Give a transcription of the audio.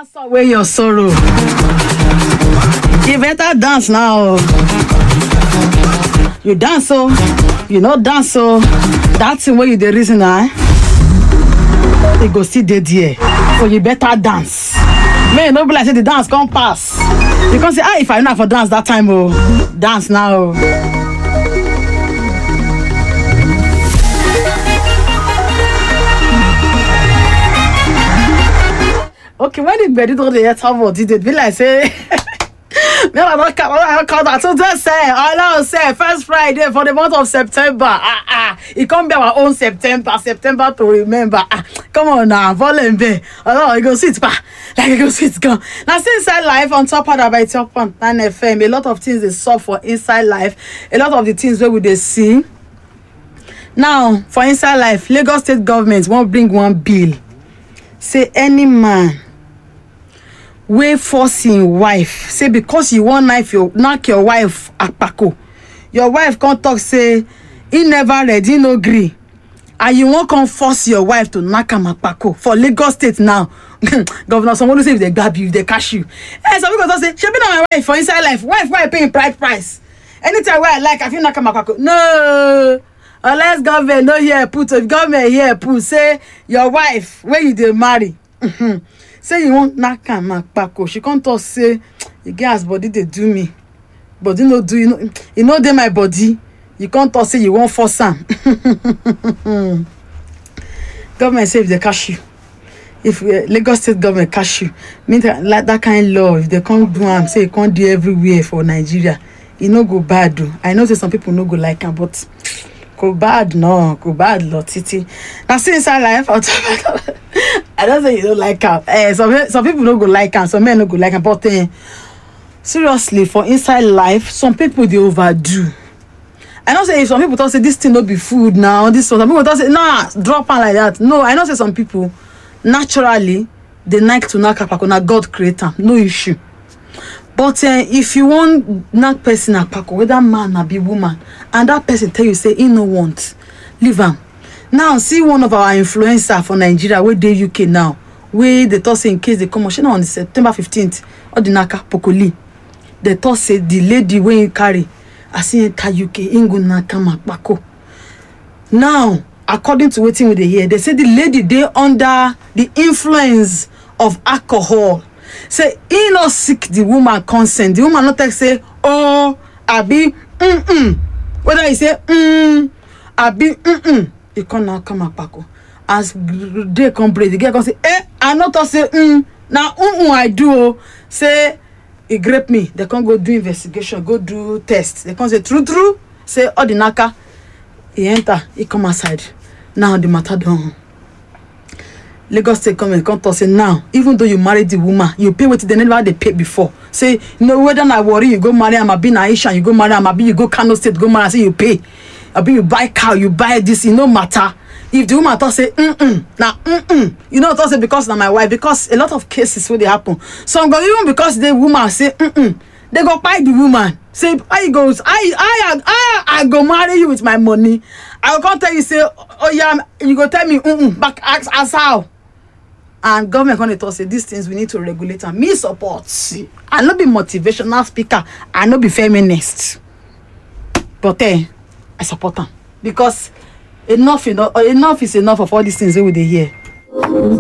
dance away your sorrow. You better dance now. You dance so, you know dance so. That's the way you the reason you go see dead here. So you better dance. Man, nobody like say the dance can't pass. You can say, if I know for dance that time, dance now. Okay, when the bed do the top of it be like say no, I don't call that. So just say, I know say first Friday for the month of September. It can't be our own September to remember. Come on now, volunteer. Oh, you go sit back. Like you go sit go. Now see Inside Life on top of that by Top 9 FM. A lot of things they solve for Inside Life. A lot of the things where we they see. Now, for Inside Life, Lagos State government won't bring one bill. Say any man wey force him wife say because you want knock your wife akpako, your wife can't talk say he never ready no gree, and you won't come force your wife to knock am akpako for Lagos State now. Governor Sanwo-Olu say if they grab you, if they catch you. Some people don't say she be not my wife for Inside Life. Wife why paying price? Anytime where I like, I feel knock am akpako. No, unless government no here put, if government here put say your wife where you dey marry. Say you want knock am akpako, she can't talk say you get body they do me, body no do you know they my body. You can't talk say you want force am. Government say if they catch you, if Lagos State government catch you, mean like that kind of law, if they can't do am, say you can't do everywhere for Nigeria, it no go bad though. I know say some people no go like am, but go bad no, go bad lot titi. Now see Inside Life, I don't say you don't like am. Some people no go like am, some men no go like am, but seriously for Inside Life, some people they overdo. I know say if some people talk say this thing no be food now, this one, some people talk say nah, drop am like that. No, I know say some people naturally they like to knock akpako, na God create am, no issue. But if you want knock person akpako, whether man or be woman, and that person tell you say he no want, leave am. Now see one of our influencer for Nigeria where they UK now, where they talk say in case they come on the September 15th, or the naka Pokoli, they talk say the lady wey carry I see enter UK ingo naka akpako. Now according to wetin we dey hear, they say the lady they under the influence of alcohol. Say he no seek the woman consent. The woman not take say oh abi whether he say abi he come now come akpako. As they come break, the girl come say I not say now I do say he grape me. They can't go do investigation, go do test. They can't say true say all the naka he enter, he come outside. Now the matter done. Lagos State government come to say now, even though you married the woman, you pay what they never they pay before. Say whether I worry, you go marry Amabi Aisha, you go marry Amabi, you go Kano State, go marry, say you pay. Abi you buy cow, you buy this, it no matter. If the woman talk say you know talk say because na my wife, because a lot of cases where they happen. Some go even because the woman say they go buy the woman. Say I goes, I go marry you with my money. I will come tell you say, oh yeah, you go tell me back as how. And government going to talk say these things we need to regulate and me support. I not be motivational speaker, I not be feminist. But I support them because enough is enough of all these things that we dey hear.